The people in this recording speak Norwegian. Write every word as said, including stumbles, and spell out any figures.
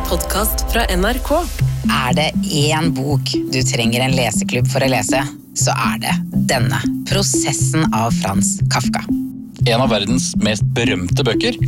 podcast fra N R K. Er det en bok du trenger en leseklubb for å lese, så er det denne. Prosessen av Frans Kafka. En av verdens mest berømte bøker.